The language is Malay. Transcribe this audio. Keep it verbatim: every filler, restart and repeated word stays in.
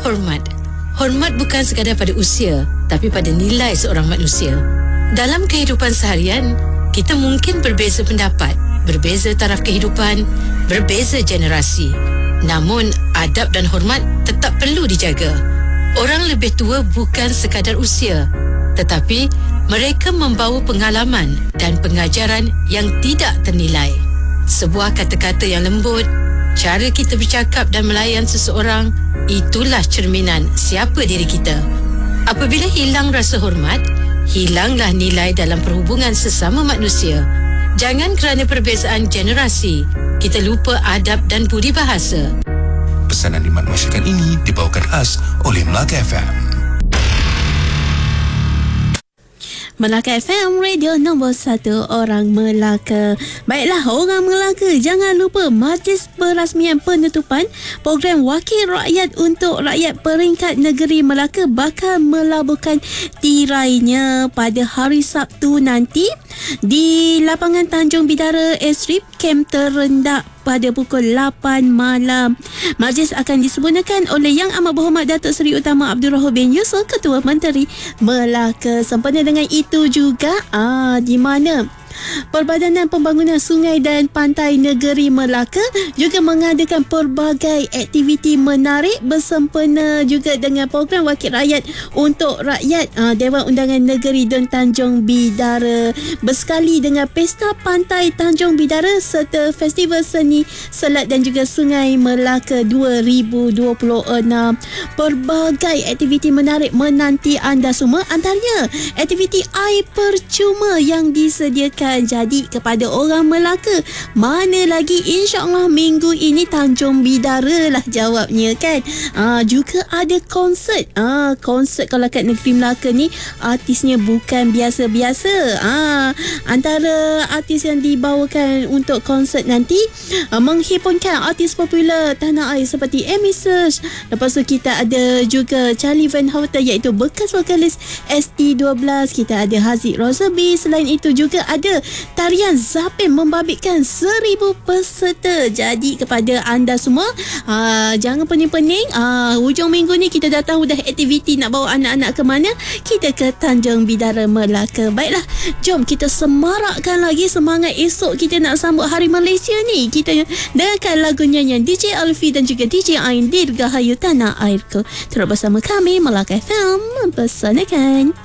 Hormat. Hormat bukan sekadar pada usia, tapi pada nilai seorang manusia. Dalam kehidupan seharian, kita mungkin berbeza pendapat, berbeza taraf kehidupan, berbeza generasi. Namun, adab dan hormat tetap perlu dijaga. Orang lebih tua bukan sekadar usia, tetapi mereka membawa pengalaman dan pengajaran yang tidak ternilai. Sebuah kata-kata yang lembut, cara kita bercakap dan melayan seseorang, itulah cerminan siapa diri kita. Apabila hilang rasa hormat, hilanglah nilai dalam perhubungan sesama manusia. Jangan kerana perbezaan generasi, kita lupa adab dan budi bahasa. Pesanan khidmat masyarakat ini dibawakan khas oleh Melaka F M. Melaka F M, radio nombor satu orang Melaka. Baiklah, orang Melaka, jangan lupa majlis perasmian penutupan program Wakil Rakyat untuk Rakyat peringkat negeri Melaka bakal melabuhkan tirainya pada hari Sabtu nanti di lapangan Tanjung Bidara Estrip, kem terendah pada pukul lapan malam. Majlis akan disempurnakan oleh Yang Amat Berhormat Datuk Seri Utama Abdul Rahman bin Yusof, Ketua Menteri Melaka. Sempena dengan itu juga ah di mana Perbadanan Pembangunan Sungai dan Pantai Negeri Melaka juga mengadakan pelbagai aktiviti menarik bersempena juga dengan program Wakil Rakyat untuk Rakyat uh, Dewan Undangan Negeri dan Tanjung Bidara, bersekali dengan Pesta Pantai Tanjung Bidara serta Festival Seni Selat dan juga Sungai Melaka dua ribu dua puluh enam. Pelbagai aktiviti menarik menanti anda semua, antaranya aktiviti air percuma yang disediakan. Jadi kepada orang Melaka, mana lagi, insya-Allah minggu ini Tanjung Bidara lah jawabnya kan. Ah, juga ada konsert. Ah, konsert kalau kat negeri Melaka ni artisnya bukan biasa-biasa. Ah, antara artis yang dibawakan untuk konsert nanti ah, menghimpunkan artis popular tanah air seperti Amy Search. Lepas tu kita ada juga Charlie Van Houten iaitu bekas vokalis S T dua belas. Kita ada Haziq Rozabi. Selain itu juga ada tarian Zapin membabitkan seribu peserta. Jadi kepada anda semua, aa, jangan pening-pening. Aa, hujung minggu ni kita dah tahu dah aktiviti nak bawa anak-anak ke mana. Kita ke Tanjung Bidara Melaka. Baiklah, jom kita semarakkan lagi semangat esok kita nak sambut Hari Malaysia ni. Kita dengarkan lagu nyanyian D J Alfi dan juga D J Ain, Dirgahayu Tanah Airku. Terus bersama kami Melaka F M mempersanakan.